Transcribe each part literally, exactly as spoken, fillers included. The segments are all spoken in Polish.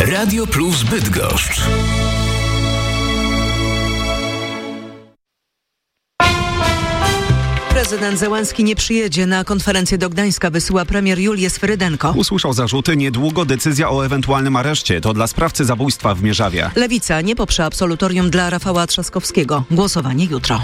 Radio Plus Bydgoszcz. Prezydent Zełenski nie przyjedzie na konferencję do Gdańska, wysyła premier Julię Sfrydenko. Usłyszał zarzuty, niedługo decyzja o ewentualnym areszcie. To dla sprawcy zabójstwa w Mierzawie. Lewica nie poprze absolutorium dla Rafała Trzaskowskiego. Głosowanie jutro.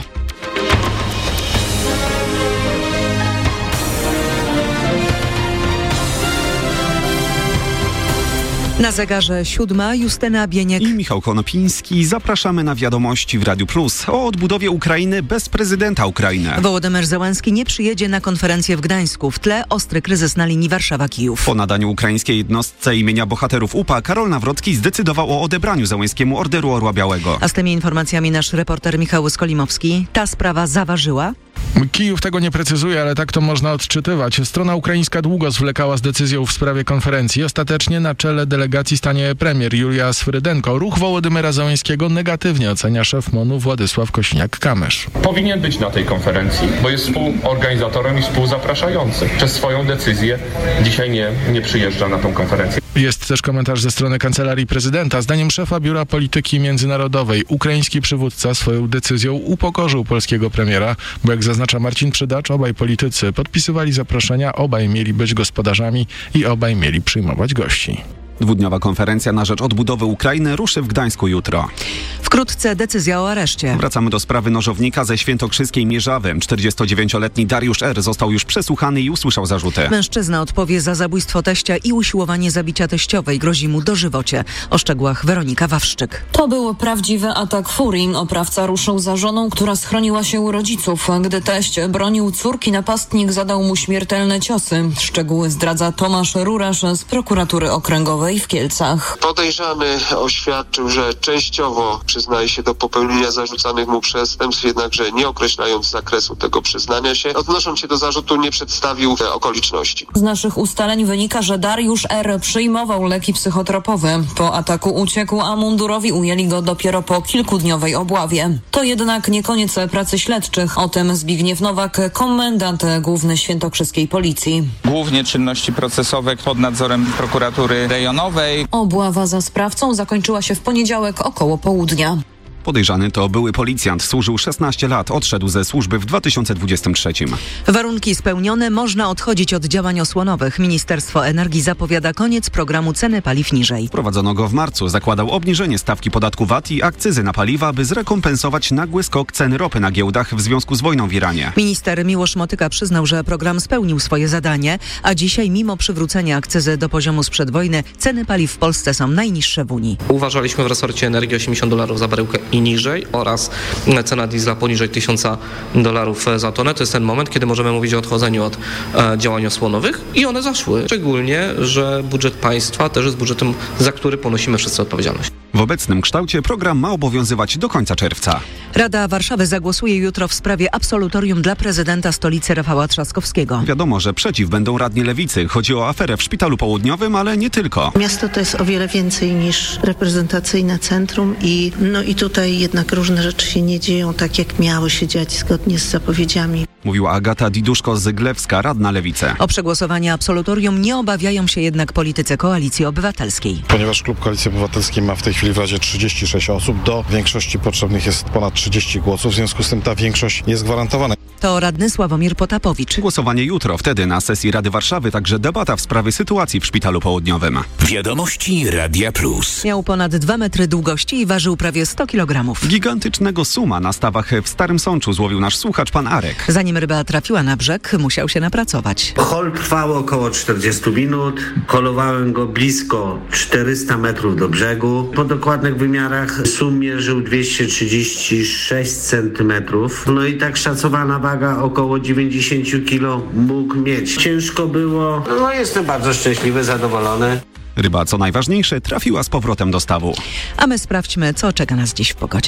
Na zegarze siódma, Justyna Bieniek i Michał Konopiński. Zapraszamy na wiadomości w Radiu Plus o odbudowie Ukrainy bez prezydenta Ukrainy. Wołodymyr Zełenski nie przyjedzie na konferencję w Gdańsku. W tle ostry kryzys na linii Warszawa-Kijów. Po nadaniu ukraińskiej jednostce imienia bohaterów U P A Karol Nawrocki zdecydował o odebraniu Zełenskiemu Orderu Orła Białego. A z tymi informacjami nasz reporter Michał Skolimowski. Ta sprawa zaważyła? Kijów tego nie precyzuje, ale tak to można odczytywać. Strona ukraińska długo zwlekała z decyzją w sprawie konferencji. Ostatecznie na czele delegacji stanie premier Julia Sfrydenko. Ruch Wołodymyra Zełenskiego negatywnie ocenia szef MON-u Władysław Kosiniak-Kamysz. Powinien być na tej konferencji, bo jest współorganizatorem i współzapraszającym. Przez swoją decyzję dzisiaj nie, nie przyjeżdża na tą konferencję. Jest też komentarz ze strony Kancelarii Prezydenta. Zdaniem szefa Biura Polityki Międzynarodowej ukraiński przywódca swoją decyzją upokorzył polskiego premiera, bo jak zaznacza Marcin Przydacz, obaj politycy podpisywali zaproszenia, obaj mieli być gospodarzami i obaj mieli przyjmować gości. Dwudniowa konferencja na rzecz odbudowy Ukrainy ruszy w Gdańsku jutro. Wkrótce decyzja o areszcie. Wracamy do sprawy nożownika ze świętokrzyskiej Mierzawy. czterdziestodziewięcioletni Dariusz R. został już przesłuchany i usłyszał zarzuty. Mężczyzna odpowie za zabójstwo teścia i usiłowanie zabicia teściowej. Grozi mu dożywocie. O szczegółach Weronika Wawrzyk. To był prawdziwy atak furii. Oprawca ruszył za żoną, która schroniła się u rodziców. Gdy teść bronił córki, napastnik zadał mu śmiertelne ciosy. Szczegóły zdradza Tomasz Rurasz z prokuratury okręgowej w Kielcach. Podejrzany oświadczył, że częściowo przyznaje się do popełnienia zarzucanych mu przestępstw, jednakże nie określając zakresu tego przyznania się. Odnosząc się do zarzutu, nie przedstawił okoliczności. Z naszych ustaleń wynika, że Dariusz R. przyjmował leki psychotropowe. Po ataku uciekł, a mundurowi ujęli go dopiero po kilkudniowej obławie. To jednak nie koniec pracy śledczych. O tym Zbigniew Nowak, komendant główny świętokrzyskiej policji. Głównie czynności procesowe pod nadzorem prokuratury rejonowej. Obława za sprawcą zakończyła się w poniedziałek około południa. Podejrzany to były policjant. Służył szesnaście lat. Odszedł ze służby w dwa tysiące dwudziestym trzecim. Warunki spełnione, można odchodzić od działań osłonowych. Ministerstwo Energii zapowiada koniec programu ceny paliw niżej. Wprowadzono go w marcu. Zakładał obniżenie stawki podatku V A T i akcyzy na paliwa, by zrekompensować nagły skok ceny ropy na giełdach w związku z wojną w Iranie. Minister Miłosz Motyka przyznał, że program spełnił swoje zadanie, a dzisiaj mimo przywrócenia akcyzy do poziomu sprzed wojny, ceny paliw w Polsce są najniższe w Unii. Uważaliśmy w resorcie energii osiemdziesiąt dolarów za baryłkę i niżej oraz cena diesla poniżej tysiąc dolarów za tonę. To jest ten moment, kiedy możemy mówić o odchodzeniu od e, działań osłonowych i one zaszły. Szczególnie, że budżet państwa też jest budżetem, za który ponosimy wszyscy odpowiedzialność. W obecnym kształcie program ma obowiązywać do końca czerwca. Rada Warszawy zagłosuje jutro w sprawie absolutorium dla prezydenta stolicy Rafała Trzaskowskiego. Wiadomo, że przeciw będą radni Lewicy. Chodzi o aferę w Szpitalu Południowym, ale nie tylko. Miasto to jest o wiele więcej niż reprezentacyjne centrum i no i tutaj jednak różne rzeczy się nie dzieją tak, jak miały się dziać zgodnie z zapowiedziami. Mówiła Agata Diduszko-Zyglewska, radna Lewicy. O przegłosowanie absolutorium nie obawiają się jednak politycy Koalicji Obywatelskiej. Ponieważ klub Koalicji Obywatelskiej ma w tej chwili w razie trzydzieści sześć osób, do większości potrzebnych jest ponad trzydzieści głosów, w związku z tym ta większość jest gwarantowana. To radny Sławomir Potapowicz. Głosowanie jutro, wtedy na sesji Rady Warszawy także debata w sprawie sytuacji w Szpitalu Południowym. Wiadomości Radia Plus. Miał ponad dwa metry długości i ważył prawie sto kilogramów. Gigantycznego suma na stawach w Starym Sączu złowił nasz słuchacz pan Arek. Zanim ryba trafiła na brzeg, musiał się napracować. Hol trwał około czterdzieści minut. Holowałem go blisko czterysta metrów do brzegu. Po dokładnych wymiarach sum mierzył dwieście trzydzieści sześć centymetrów. No i tak szacowana waga około dziewięćdziesiąt kilo mógł mieć. Ciężko było. No jestem bardzo szczęśliwy, zadowolony. Ryba, co najważniejsze, trafiła z powrotem do stawu. A my sprawdźmy, co czeka nas dziś w pogodzie.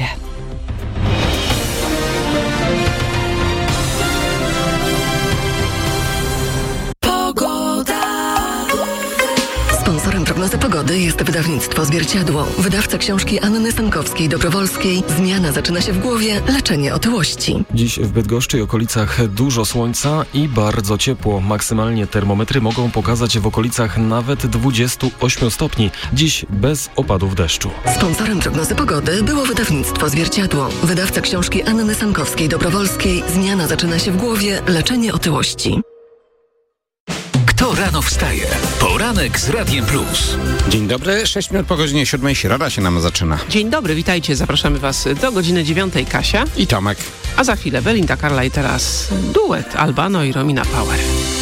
Sponsorem prognozy pogody jest wydawnictwo Zwierciadło. Wydawca książki Anny Sankowskiej-Dobrowolskiej. Zmiana zaczyna się w głowie, leczenie otyłości. Dziś w Bydgoszczy i okolicach dużo słońca i bardzo ciepło. Maksymalnie termometry mogą pokazać w okolicach nawet dwudziestu ośmiu stopni. Dziś bez opadów deszczu. Sponsorem prognozy pogody było wydawnictwo Zwierciadło. Wydawca książki Anny Sankowskiej-Dobrowolskiej. Zmiana zaczyna się w głowie, leczenie otyłości. Kto rano wstaje? Poranek z Radiem Plus. Dzień dobry, sześć minut po godzinie siódmej, środa się nam zaczyna. Dzień dobry, witajcie, zapraszamy Was do godziny dziewiątej. Kasia i Tomek. A za chwilę Belinda Carla i teraz duet Albano i Romina Power.